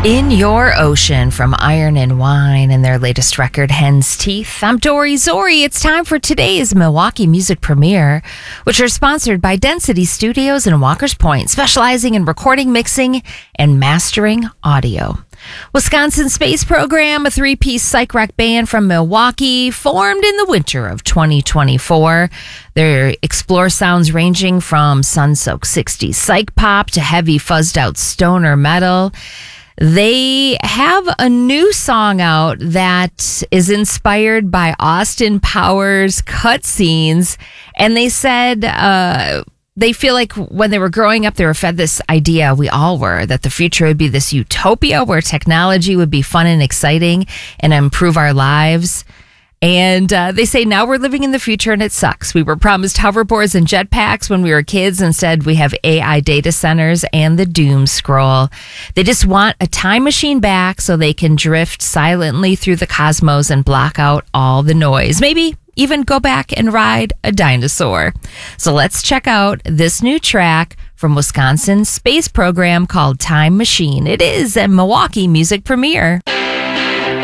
In Your Ocean from Iron and Wine and their latest record, Hen's Teeth. I'm Dory Zori. It's time for today's Milwaukee Music Premiere, which are sponsored by Density Studios in Walker's Point, specializing in recording, mixing, and mastering audio. Wisconsin Space Program, a three-piece psych rock band from Milwaukee, formed in the winter of 2024. They explore sounds ranging from sun-soaked 60s psych pop to heavy fuzzed-out stoner metal. They have a new song out that is inspired by Austin Powers cutscenes, and they said they feel like when they were growing up, they were fed this idea, we all were, that the future would be this utopia where technology would be fun and exciting and improve our lives. And they say now we're living in the future and it sucks. We were promised hoverboards and jetpacks when we were kids. Instead, we have AI data centers and the doom scroll. They just want a time machine back so they can drift silently through the cosmos and block out all the noise. Maybe even go back and ride a dinosaur. So let's check out this new track from Wisconsin Space Program called Time Machine. It is a Milwaukee Music Premiere.